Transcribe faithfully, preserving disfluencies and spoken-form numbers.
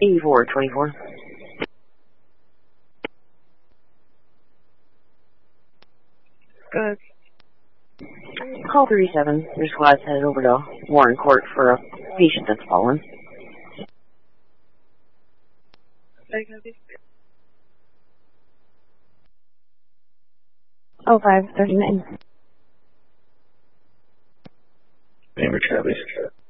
eighty-four twenty-four. Good. Call thirty-seven. Your squad's headed over to Warren Court for a patient that's fallen. Oh five thirty-nine. Name Charlie.